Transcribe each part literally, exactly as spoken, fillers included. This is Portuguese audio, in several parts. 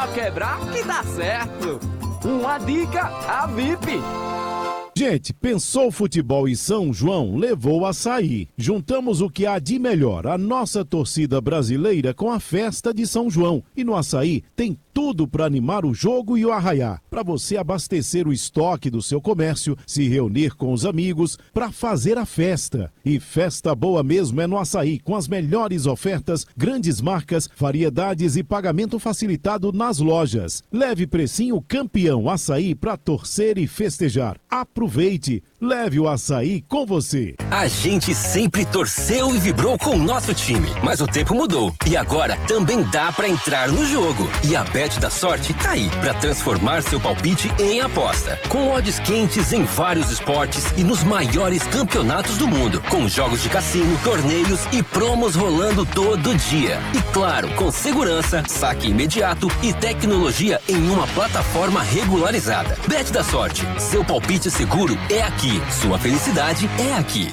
só quebrar que dá certo. Uma dica, a V I P. Gente, pensou futebol em São João, levou o açaí. Juntamos o que há de melhor, a nossa torcida brasileira com a festa de São João. E no açaí tem tudo para animar o jogo e o arraiá. Para você abastecer o estoque do seu comércio, se reunir com os amigos, para fazer a festa. E festa boa mesmo é no açaí, com as melhores ofertas, grandes marcas, variedades e pagamento facilitado nas lojas. Leve precinho campeão açaí para torcer e festejar. Aproveite, leve o açaí com você. A gente sempre torceu e vibrou com o nosso time, mas o tempo mudou. E agora também dá para entrar no jogo. E a Bet da Sorte tá aí para transformar seu palpite em aposta. Com odds quentes em vários esportes e nos maiores campeonatos do mundo. Com jogos de cassino, torneios e promos rolando todo dia. E claro, com segurança, saque imediato e tecnologia em uma plataforma regularizada. Bet da Sorte, seu palpite seguro é aqui. Sua felicidade é aqui.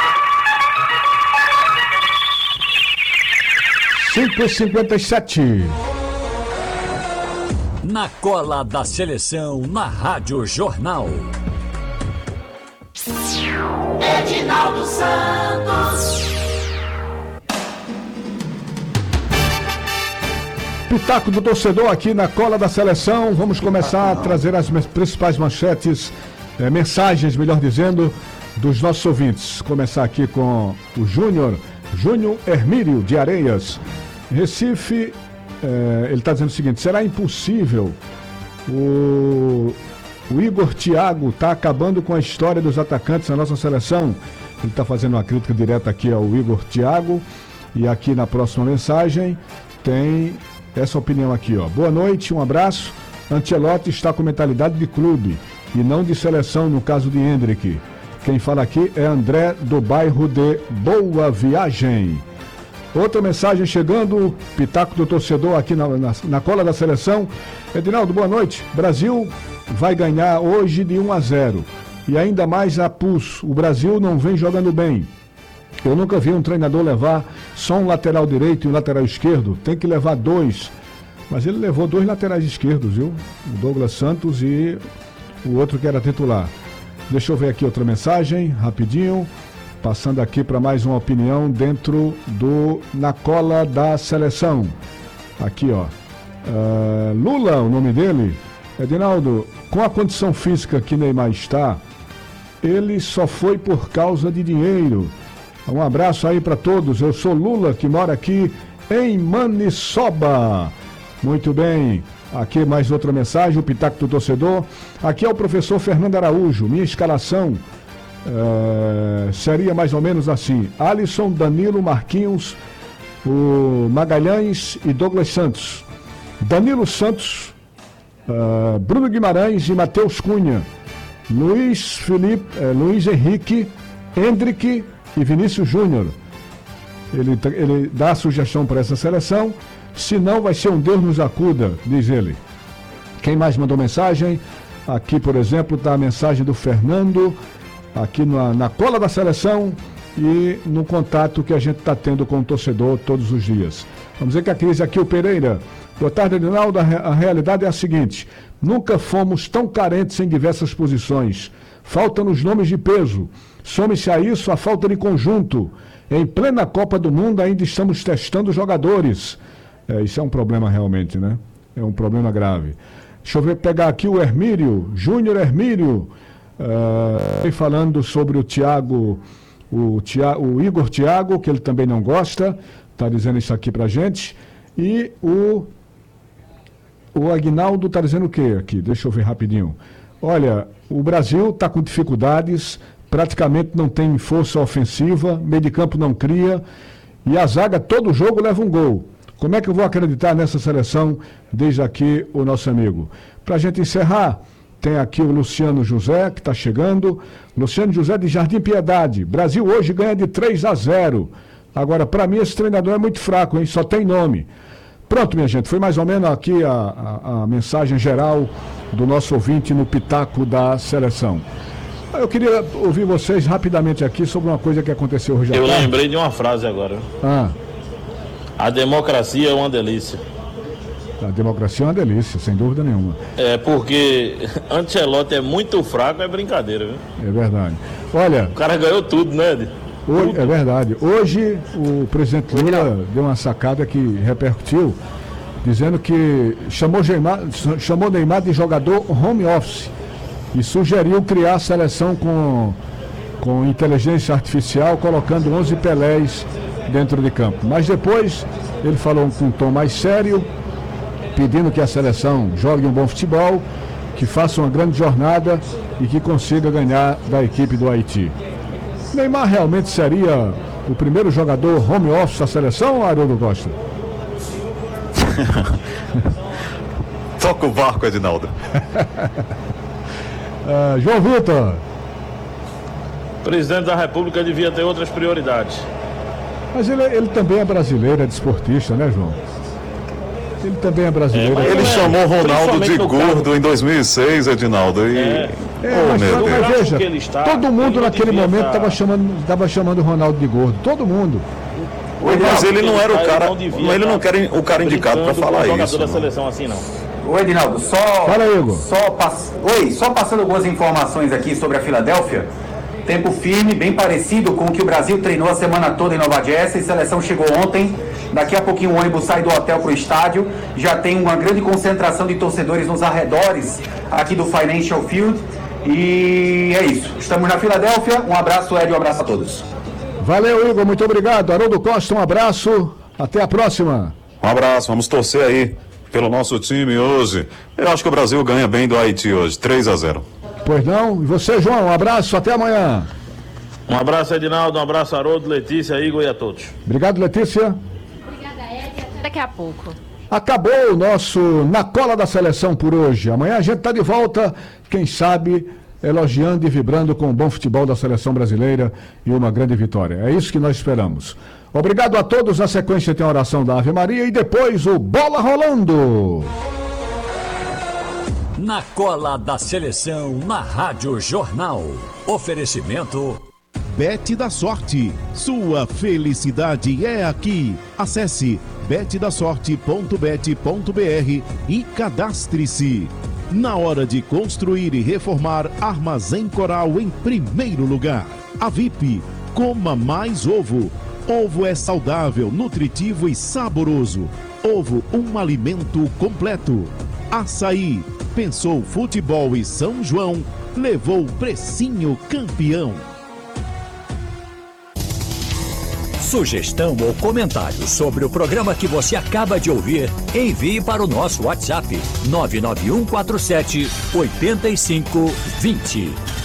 cinco e cinquenta e sete. Na cola da seleção, na Rádio Jornal. Edinaldo Santos. Pitaco do torcedor aqui na cola da seleção. Vamos começar a trazer as principais manchetes, eh, mensagens, melhor dizendo, dos nossos ouvintes. Começar aqui com o Júnior, Júnior Hermílio de Areias. Recife, eh, ele está dizendo o seguinte: será impossível. O, o Igor Thiago está acabando com a história dos atacantes da nossa seleção. Ele está fazendo uma crítica direta aqui ao Igor Thiago. E aqui na próxima mensagem tem essa opinião aqui, ó. Boa noite, um abraço. Ancelotti está com mentalidade de clube e não de seleção, no caso de Hendrick. Quem fala aqui é André, do bairro de Boa Viagem. Outra mensagem chegando, Pitaco do torcedor aqui na, na, na cola da seleção. Edinaldo, boa noite. Brasil vai ganhar hoje de um a zero. E ainda mais a pulso. O Brasil não vem jogando bem. Eu nunca vi um treinador levar só um lateral direito e um lateral esquerdo. Tem que levar dois. Mas ele levou dois laterais esquerdos, viu? O Douglas Santos e o outro que era titular. Deixa eu ver aqui outra mensagem, rapidinho. Passando aqui para mais uma opinião dentro do Na Cola da Seleção. Aqui, ó. Uh, Lula, o nome dele. Edinaldo, com a condição física que Neymar está, ele só foi por causa de dinheiro. Um abraço aí para todos. Eu sou Lula, que mora aqui em Maniçoba. Muito bem. Aqui mais outra mensagem, o Pitaco do torcedor. Aqui é o professor Fernando Araújo. Minha escalação uh, seria mais ou menos assim: Alisson, Danilo, Marquinhos, o Magalhães e Douglas Santos. Danilo Santos, uh, Bruno Guimarães e Matheus Cunha. Luiz Felipe, uh, Luiz Henrique, Hendrick e Vinícius Júnior. Ele, ele dá a sugestão para essa seleção. Se não, vai ser um Deus nos acuda, diz ele. Quem mais mandou mensagem? Aqui, por exemplo, está a mensagem do Fernando, aqui na, na cola da seleção e no contato que a gente está tendo com o torcedor todos os dias. Vamos ver que a crise aqui, o Pereira. Boa tarde, Edinaldo. A realidade é a seguinte: nunca fomos tão carentes em diversas posições. Faltam-nos nomes de peso. Some-se a isso a falta de conjunto. Em plena Copa do Mundo ainda estamos testando jogadores. É, isso é um problema realmente, né? É um problema grave. Deixa eu ver, pegar aqui o Hermílio, Júnior Hermílio, uh, falando sobre o Thiago, o, Thiago, o Igor Thiago, que ele também não gosta, está dizendo isso aqui pra gente. E o, o Aguinaldo está dizendo o quê aqui? Deixa eu ver rapidinho. Olha, o Brasil está com dificuldades, praticamente não tem força ofensiva, meio de campo não cria, e a zaga todo jogo leva um gol. Como é que eu vou acreditar nessa seleção? Diz aqui o nosso amigo. Para a gente encerrar, tem aqui o Luciano José, que está chegando. Luciano José de Jardim Piedade. Brasil hoje ganha de três a zero. Agora, para mim, esse treinador é muito fraco, hein? Só tem nome. Pronto, minha gente, foi mais ou menos aqui a, a, a mensagem geral do nosso ouvinte no Pitaco da Seleção. Eu queria ouvir vocês rapidamente aqui sobre uma coisa que aconteceu hoje à Eu tarde. lembrei de uma frase agora. Ah. A democracia é uma delícia. A democracia é uma delícia, sem dúvida nenhuma. É, porque Ancelotti é muito fraco, é brincadeira, viu? É verdade. Olha... O cara ganhou tudo, né, Ed? Hoje, é verdade. Hoje o presidente Lula deu uma sacada que repercutiu, dizendo que chamou Neymar, chamou Neymar de jogador home office e sugeriu criar a seleção com, com inteligência artificial, colocando onze Pelés dentro de campo. Mas depois ele falou com um tom mais sério, pedindo que a seleção jogue um bom futebol, que faça uma grande jornada e que consiga ganhar da equipe do Haiti. Neymar realmente seria o primeiro jogador home office da seleção, Haroldo Costa? Toca o barco, Edinaldo. uh, João Vitor. O presidente da República devia ter outras prioridades. Mas ele, ele também é brasileiro, é desportista, né, João? Ele também é brasileiro. É, ele é, chamou o Ronaldo de gordo caso... em dois mil e seis, Edinaldo. E... É. É, oh, mas, meu mas veja, está, todo mundo naquele momento estava tá... chamando, tava chamando o Ronaldo de gordo. Todo mundo. Mas ele não era o cara, ele não, mas ele não quer o cara indicado para falar isso. Da seleção assim, não. Ô Edinaldo, só, Fala, Igor. Só, pass... Oi, só passando algumas informações aqui sobre a Filadélfia. Tempo firme, bem parecido com o que o Brasil treinou a semana toda em Nova Jersey. A seleção chegou ontem. Daqui a pouquinho o ônibus sai do hotel para o estádio. Já tem uma grande concentração de torcedores nos arredores aqui do Financial Field. E é isso. Estamos na Filadélfia. Um abraço, Ed, um abraço a todos. Valeu, Igor. Muito obrigado. Haroldo Costa, um abraço. Até a próxima. Um abraço. Vamos torcer aí pelo nosso time hoje. Eu acho que o Brasil ganha bem do Haiti hoje. três a zero. Pois não. E você, João, um abraço. Até amanhã. Um abraço, Edinaldo. Um abraço, Haroldo, Letícia, Igor e a todos. Obrigado, Letícia. Obrigada, Ed. Até daqui a pouco. Acabou o nosso Na Cola da Seleção por hoje. Amanhã a gente está de volta, quem sabe, elogiando e vibrando com o bom futebol da Seleção Brasileira e uma grande vitória. É isso que nós esperamos. Obrigado a todos. Na sequência tem a oração da Ave Maria e depois o Bola Rolando. Na Cola da Seleção, na Rádio Jornal. Oferecimento... Bet da Sorte. Sua felicidade é aqui. Acesse bet da sorte ponto bet ponto br e cadastre-se. Na hora de construir e reformar, Armazém Coral em primeiro lugar. A V I P, coma mais ovo. Ovo é saudável, nutritivo e saboroso. Ovo, um alimento completo. Açaí, pensou futebol e São João, levou precinho campeão. Sugestão ou comentário sobre o programa que você acaba de ouvir, envie para o nosso WhatsApp nove nove um quatro sete oito cinco dois zero.